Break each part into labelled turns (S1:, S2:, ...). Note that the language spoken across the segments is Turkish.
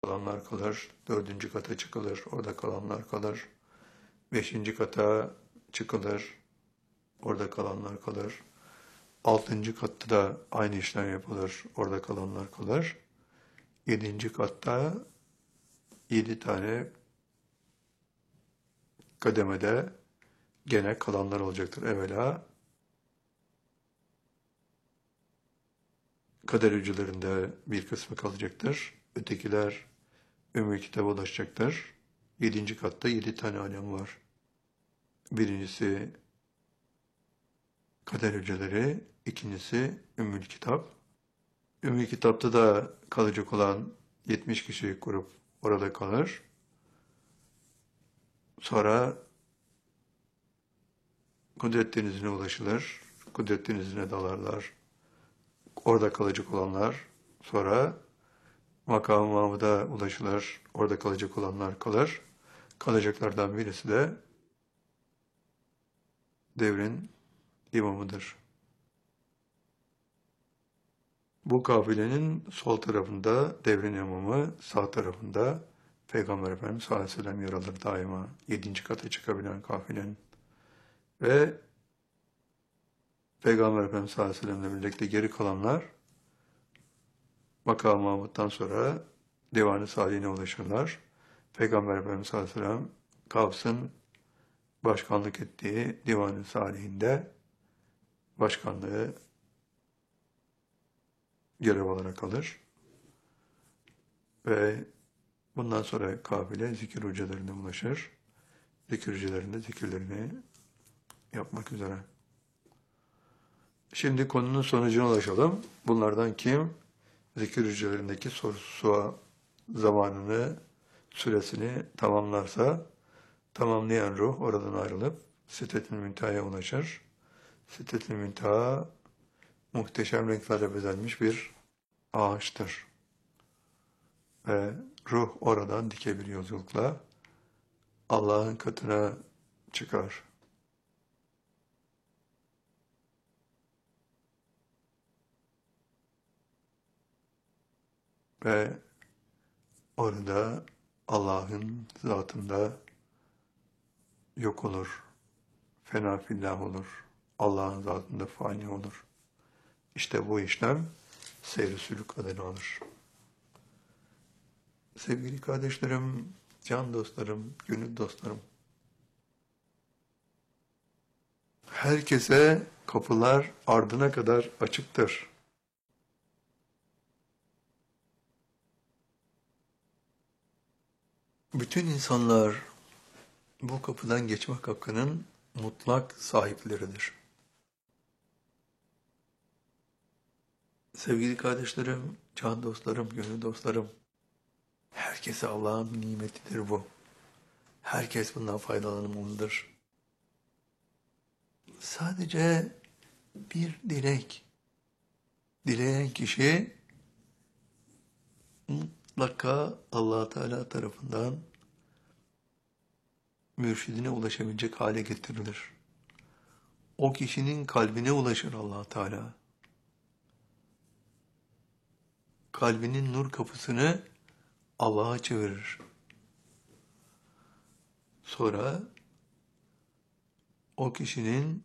S1: kalanlar kalır. 4. kata çıkılır, orada kalanlar kalır. 5. kata çıkılır, orada kalanlar kalır. 6. katta da aynı işlem yapılır, orada kalanlar kalır. 7. katta 7 tane kademede gene kalanlar olacaktır. Evvela kader hücrelerinde bir kısmı kalacaktır. Ötekiler Ümmü Kitap'a ulaşacaktır. 7. katta 7 tane alem var. Birincisi kader hücreleri, ikincisi Ümmül Kitap. Ümmül Kitap'ta da kalacak olan 70 kişilik grup orada kalır. Sonra Kudret Denizi'ne ulaşılır. Kudret Denizi'ne dalarlar. Orada kalacak olanlar. Sonra Makam-ı Mahmud'a ulaşılır. Orada kalacak olanlar kalır. Kalacaklardan birisi de devrin imamıdır. Bu kafilenin sol tarafında devrin imamı, sağ tarafında Peygamber Efendimiz sallallahu aleyhi ve sellem yer alır daima. 7. kata çıkabilen kafilenin. Ve Peygamber Efendimiz sallallahu aleyhi ve sellemle birlikte geri kalanlar Makam-ı Mahmud'dan sonra Divan-ı Salihine ulaşırlar. Peygamber Efendimiz sallallahu aleyhi ve sellem Kavs'ın başkanlık ettiği Divan-ı Salihinde başkanlığı görev olarak alır. Ve bundan sonra kafile zikir hocalarına ulaşır. Zikir hocalarında zikirlerini yapmak üzere. Şimdi konunun sonucuna ulaşalım. Bunlardan kim zikir hücrelerindeki soru zamanını, süresini tamamlarsa, tamamlayan ruh oradan ayrılıp Sidret-i Münteha'ya ulaşır. Sidret-i Münteha muhteşem renklerle bezenmiş bir ağaçtır. Ve ruh oradan dike bir yolculukla Allah'ın katına çıkar. Ve orada Allah'ın zatında yok olur. Fena fillah olur. Allah'ın zatında fani olur. İşte bu işlem seyr-i sülük adını alır. Sevgili kardeşlerim, can dostlarım, gönül dostlarım. Herkese kapılar ardına kadar açıktır. Bütün insanlar bu kapıdan geçmek hakkının mutlak sahipleridir. Sevgili kardeşlerim, can dostlarım, gönül dostlarım, herkese Allah'ın nimetidir bu. Herkes bundan faydalanmalıdır. Sadece bir dilek. Dileyen kişi mutlaka Allah Teala tarafından mürşidine ulaşabilecek hale getirilir. O kişinin kalbine ulaşır Allah Teala. Kalbinin nur kapısını Allah'a çevirir. Sonra o kişinin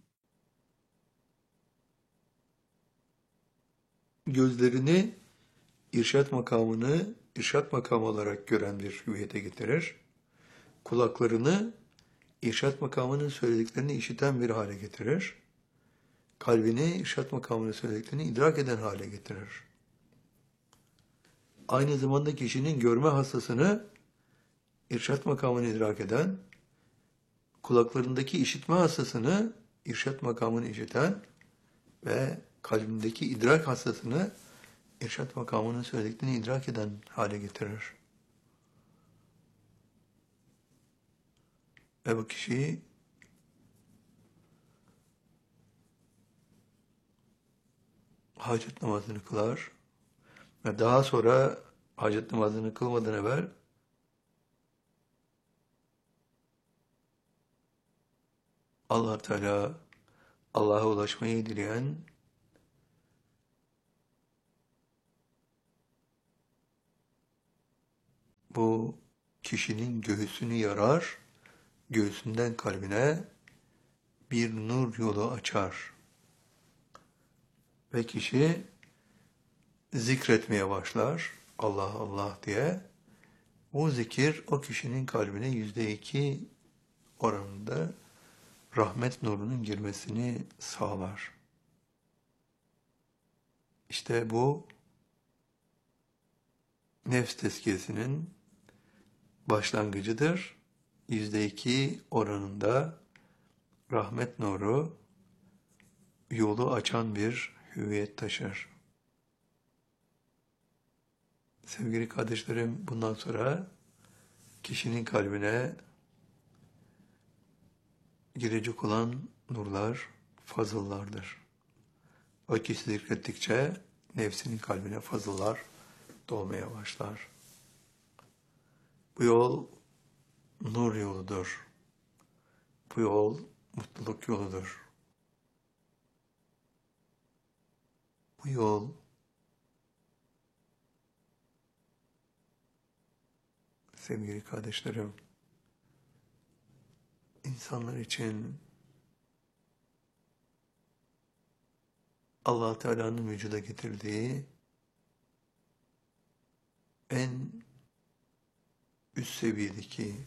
S1: gözlerini irşat makamını irşat makamı olarak gören bir hüviyete getirir. Kulaklarını irşat makamının söylediklerini işiten bir hale getirir. Kalbini irşat makamının söylediklerini idrak eden hale getirir. Aynı zamanda kişinin görme hassasını irşat makamını idrak eden, kulaklarındaki işitme hassasını irşat makamını işiten ve kalbindeki idrak hassasını irşat makamının söylediklerini idrak eden hale getirir. Ve bu kişi hacet namazını kılar ve daha sonra hacet namazını kılmadan evvel Allah Teala Allah'a ulaşmayı dileyen bu kişinin göğsünü yarar, göğsünden kalbine bir nur yolu açar. Ve kişi zikretmeye başlar, Allah Allah diye. Bu zikir o kişinin kalbine %2 oranında rahmet nurunun girmesini sağlar. İşte bu nefs tezkiyesinin başlangıcıdır. %2 oranında rahmet nuru yolu açan bir hüviyet taşır. Sevgili kardeşlerim, bundan sonra kişinin kalbine girecek olan nurlar fazıllardır. O kişi zikrettikçe nefsinin kalbine fazıllar dolmaya başlar. Bu yol nur yoludur. Bu yol mutluluk yoludur. Bu yol sevgili kardeşlerim, insanlar için Allah Teala'nın vücuda getirdiği en üst seviyedeki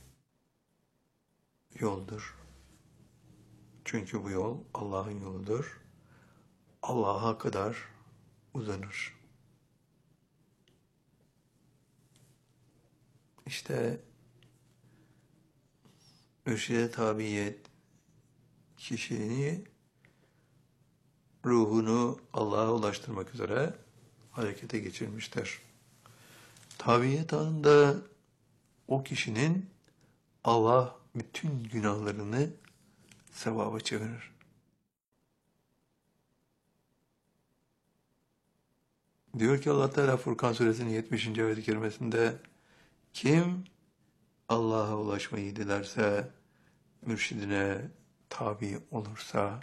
S1: yoldur. Çünkü bu yol Allah'ın yoludur. Allah'a kadar uzanır. İşte mürşide tabiyet kişiliğini, ruhunu Allah'a ulaştırmak üzere harekete geçirmiştir. Tabiyet anında o kişinin Allah bütün günahlarını sevaba çevirir. Diyor ki Allah Teala Furkan Suresinin 70. ayet-i kerimesinde, kim Allah'a ulaşmayı dilerse, mürşidine tabi olursa,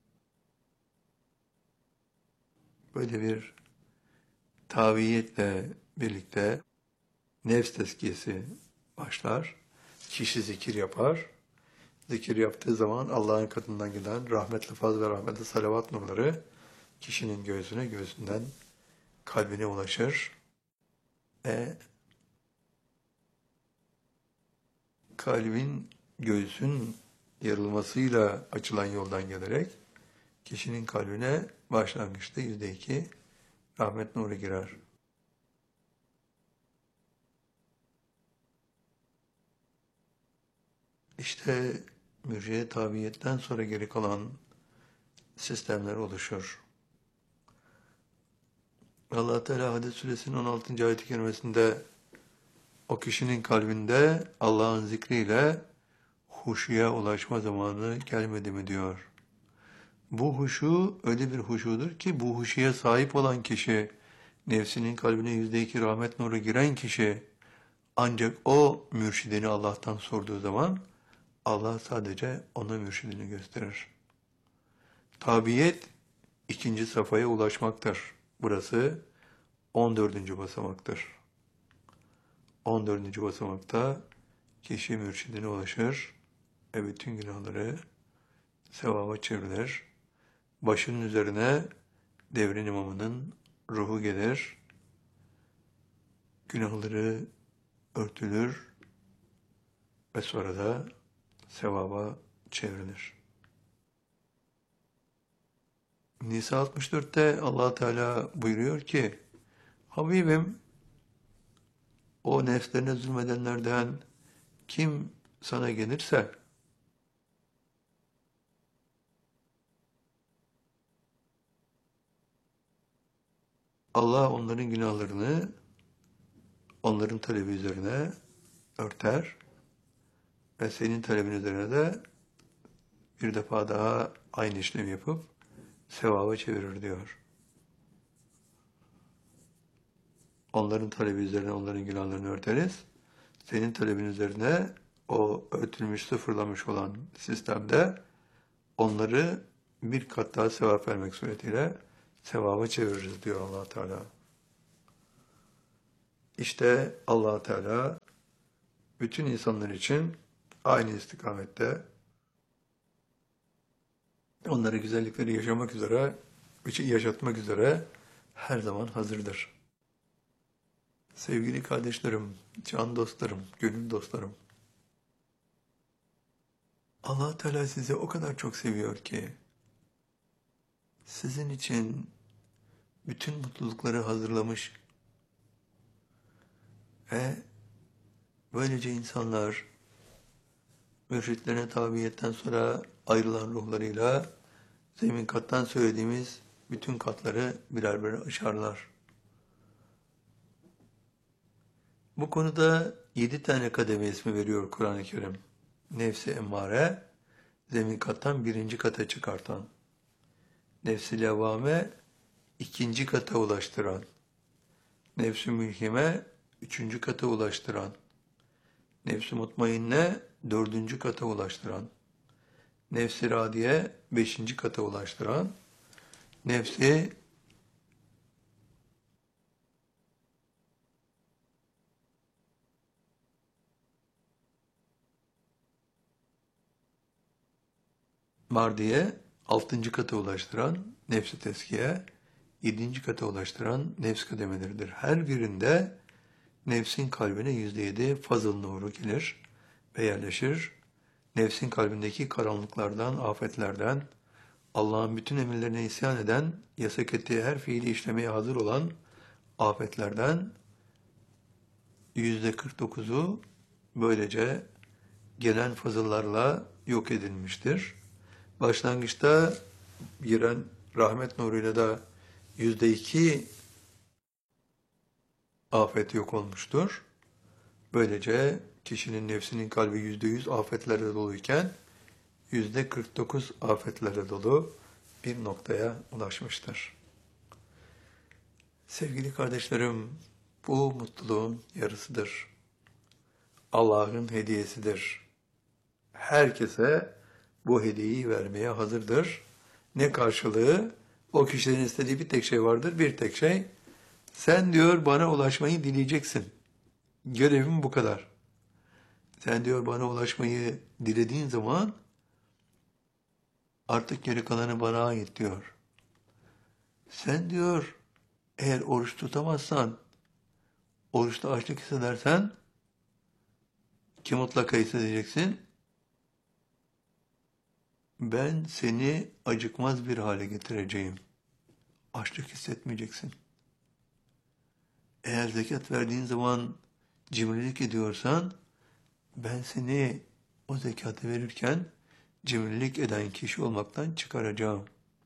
S1: böyle bir tabiyetle birlikte nefs tezkiyesi başlar. Kişi zikir yapar. Zikir yaptığı zaman Allah'ın katından giden rahmetli faz ve rahmetli salavat nurları kişinin göğsüne, göğsünden kalbine ulaşır. Kalbin, göğsün yarılmasıyla açılan yoldan gelerek kişinin kalbine başlangıçta %2 rahmet nuru girer. İşte mürciye tabiyetten sonra geri kalan sistemler oluşur. Allah Teala Hadid Suresinin 16. ayet-i kerimesinde o kişinin kalbinde Allah'ın zikriyle huşuya ulaşma zamanı gelmedi mi diyor. Bu huşu öyle bir huşudur ki bu huşuya sahip olan kişi, nefsinin kalbine %2 rahmet nuru giren kişi, ancak o mürşidini Allah'tan sorduğu zaman Allah sadece ona mürşidini gösterir. Tabiyet ikinci safhaya ulaşmaktır. Burası 14. basamaktır. 14. basamakta kişi mürşidine ulaşır ve bütün günahları sevaba çevrilir. Başının üzerine devrin imamının ruhu gelir. Günahları örtülür ve sonra da sevaba çevrilir. Nisa 64'te Allah Teala buyuruyor ki, Habibim, o nefslerine zulmedenlerden kim sana gelirse, Allah onların günahlarını onların talebi üzerine örter ve senin talebin üzerine de bir defa daha aynı işlemi yapıp sevaba çevirir diyor. Onların talebi üzerine onların günahlarını örteriz. Senin talebin üzerine o örtülmüş, sıfırlamış olan sistemde onları bir kat daha sevap vermek suretiyle sevaba çeviririz diyor Allah Teala. İşte Allah Teala bütün insanlar için aynı istikamette onlara güzellikleri yaşamak üzere, yaşatmak üzere her zaman hazırdır. Sevgili kardeşlerim, can dostlarım, gönül dostlarım, Allah Teala sizi o kadar çok seviyor ki, sizin için bütün mutlulukları hazırlamış ve böylece insanlar mürşitlerine tabiyetten sonra ayrılan ruhlarıyla zemin kattan söylediğimiz bütün katları birer birer aşarlar. Bu konuda 7 tane kademe ismi veriyor Kur'an-ı Kerim. Nefsi emmare, zemin kattan 1. kata çıkartan. Nefsi levvame, 2. kata ulaştıran. Nefsi mülhime, 3. kata ulaştıran. Nefsi mutmainne, 4. kata ulaştıran. Nefsi radiye, 5. kata ulaştıran. Nefsi mardiye, 6. kata ulaştıran. Nefsi teskiye, 7. kata ulaştıran nefs kademeleridir. Her birinde nefsin kalbine %7 fazıl nuru gelir ve yerleşir. Nefsin kalbindeki karanlıklardan, afetlerden, Allah'ın bütün emirlerine isyan eden, yasak ettiği her fiili işlemeye hazır olan afetlerden %49'u böylece gelen fazıllarla yok edilmiştir. Başlangıçta giren rahmet nuruyla da %2 afet yok olmuştur. Böylece kişinin nefsinin kalbi %100 afetlerle doluyken %49 afetlerle dolu bir noktaya ulaşmıştır. Sevgili kardeşlerim, bu mutluluğun yarısıdır. Allah'ın hediyesidir. Herkese bu hediyeyi vermeye hazırdır. Ne karşılığı? O kişinin istediği bir tek şey vardır, bir tek şey. Sen diyor bana ulaşmayı dileyeceksin. Görevim bu kadar. Sen diyor bana ulaşmayı dilediğin zaman artık geri kalanı bana ait diyor. Sen diyor eğer oruç tutamazsan, oruçta açlık hissedersen ki mutlaka hissedeceksin. Ben seni acıkmaz bir hale getireceğim. Açlık hissetmeyeceksin. Eğer zekat verdiğin zaman cimrilik ediyorsan, ben seni o zekatı verirken cimrilik eden kişi olmaktan çıkaracağım.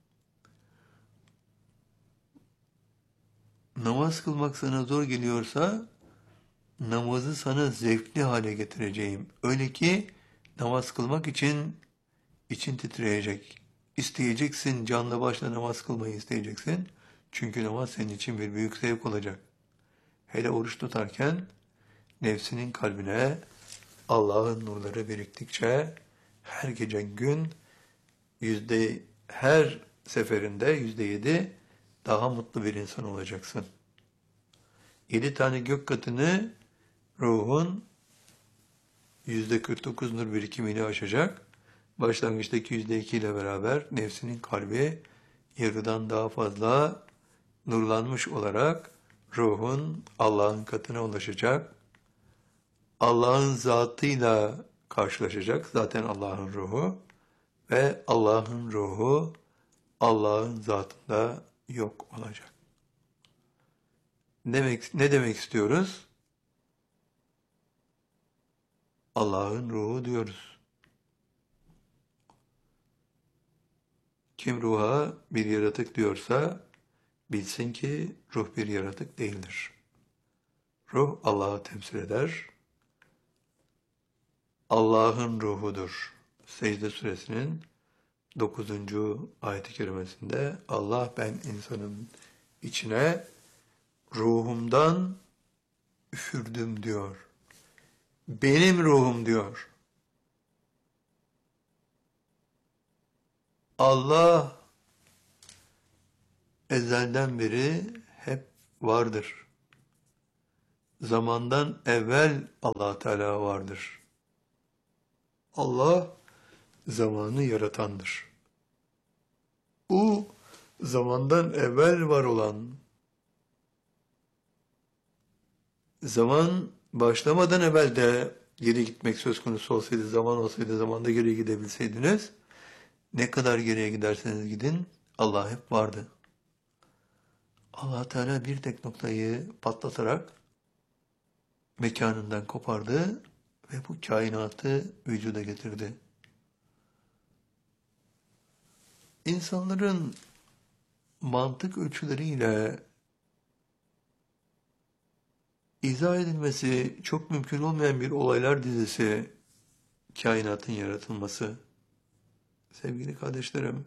S1: Namaz kılmak sana zor geliyorsa, namazı sana zevkli hale getireceğim. Öyle ki namaz kılmak için için titreyecek. İsteyeceksin, canla başla namaz kılmayı isteyeceksin. Çünkü namaz senin için bir büyük zevk olacak. Hele oruç tutarken nefsinin kalbine Allah'ın nurları biriktikçe her gece gün her seferinde %7 daha mutlu bir insan olacaksın. 7 tane gök katını ruhun %49 nur birikimini aşacak. Başlangıçtaki %2 ile beraber nefsinin kalbi yarıdan daha fazla nurlanmış olarak ruhun Allah'ın katına ulaşacak. Allah'ın zatıyla karşılaşacak. Zaten Allah'ın ruhu ve Allah'ın ruhu Allah'ın zatında yok olacak. Ne demek istiyoruz? Allah'ın ruhu diyoruz. Kim ruha bir yaratık diyorsa bilsin ki ruh bir yaratık değildir. Ruh Allah'ı temsil eder. Allah'ın ruhudur. Secde suresinin 9. ayet-i kerimesinde Allah ben insanın içine ruhumdan üfürdüm diyor. Benim ruhum diyor. Allah ezelden beri hep vardır. zamandan evvel Allah Teala vardır. Allah zamanı yaratandır. O zamandan evvel var olan, zaman başlamadan evvel de geri gitmek söz konusu olsaydı, zaman olsaydı, zamanda geri gidebilseydiniz, ne kadar geriye giderseniz gidin, Allah hep vardı. Allah Teala bir tek noktayı patlatarak mekanından kopardı ve bu kainatı vücuda getirdi. İnsanların mantık ölçüleriyle izah edilmesi çok mümkün olmayan bir olaylar dizisi kainatın yaratılması. Sevgili kardeşlerim,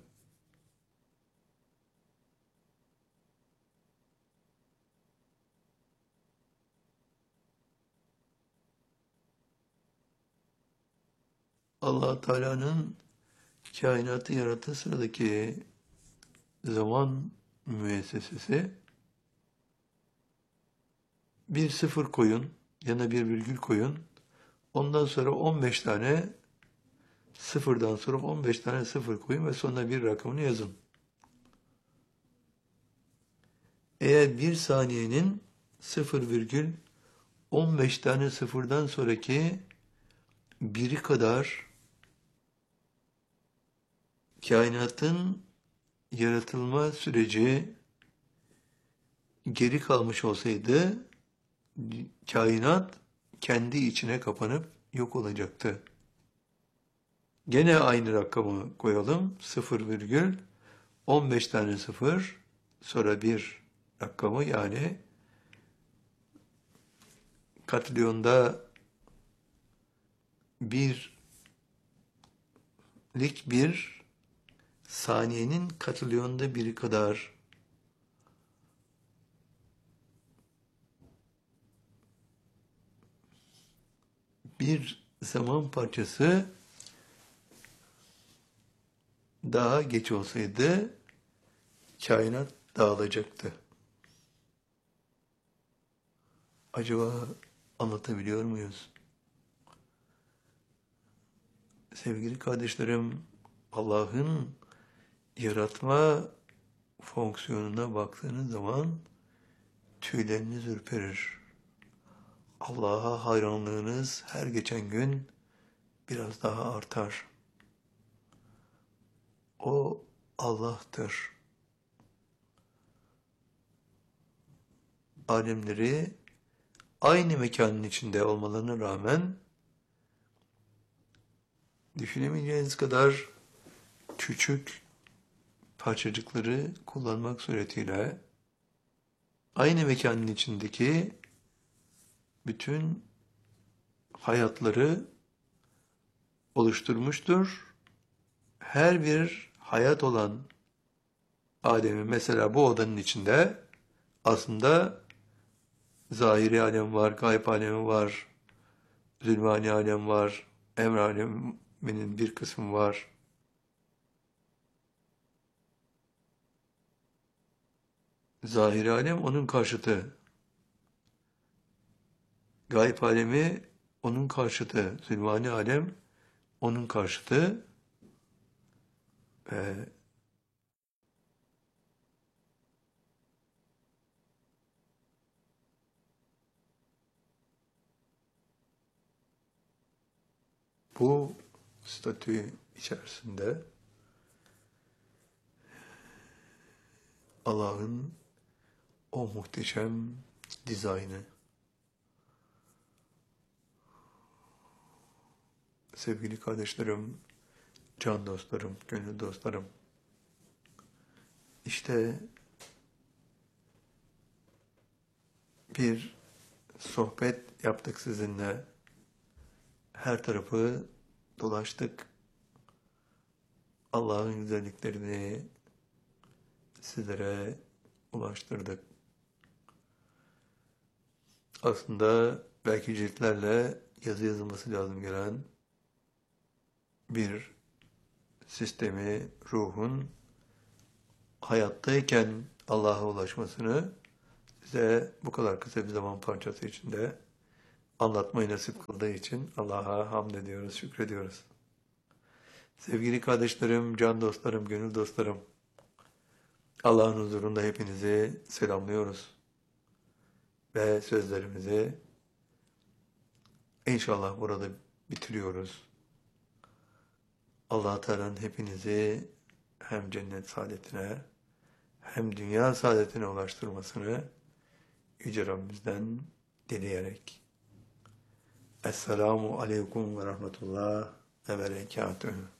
S1: Allah Teala'nın kainatı yarattığı sıradaki zaman müessesesi bir sıfır koyun, yana bir virgül koyun. Ondan sonra 15 tane sıfırdan sonra 15 tane sıfır koyun ve sonuna bir rakamını yazın. Eğer bir saniyenin 0,15 tane sıfırdan sonraki biri kadar kainatın yaratılma süreci geri kalmış olsaydı kainat kendi içine kapanıp yok olacaktı. Gene aynı rakamı koyalım. 0,15 tane sıfır sonra bir rakamı yani katrilyonda birlik bir saniyenin katrilyonda biri kadar bir zaman parçası daha geç olsaydı kainat dağılacaktı. Acaba anlatabiliyor muyuz? Sevgili kardeşlerim, Allah'ın yaratma fonksiyonuna baktığınız zaman tüyleriniz ürperir. Allah'a hayranlığınız her geçen gün biraz daha artar. O Allah'tır. Alemleri aynı mekanın içinde olmalarına rağmen düşünemeyeceğiniz kadar küçük parçacıkları kullanmak suretiyle aynı mekanın içindeki bütün hayatları oluşturmuştur. Her bir hayat olan alemin mesela bu odanın içinde aslında zahiri alem var, gayb alemi var, zülmani alem var, emr aleminin bir kısmı var. Zahiri alem onun karşıtı. Gayb alemi onun karşıtı. Zülmani alem onun karşıtı. Ve bu statü içerisinde Allah'ın o muhteşem dizaynı. Sevgili kardeşlerim, can dostlarım, gönül dostlarım. İşte bir sohbet yaptık sizinle. Her tarafı dolaştık. Allah'ın güzelliklerini sizlere ulaştırdık. Aslında belki ciltlerle yazı yazılması lazım gelen bir sistemi, ruhun hayattayken Allah'a ulaşmasını bize bu kadar kısa bir zaman parçası içinde anlatmayı nasip kıldığı için Allah'a hamd ediyoruz, şükrediyoruz. Sevgili kardeşlerim, can dostlarım, gönül dostlarım, Allah'ın huzurunda hepinizi selamlıyoruz. Ve sözlerimizi inşallah burada bitiriyoruz. Allah Teala'nın hepinizi hem cennet saadetine hem dünya saadetine ulaştırmasını Yüce Rabbimizden dileyerek. Esselamu Aleyküm ve Rahmetullah ve Berekatühü.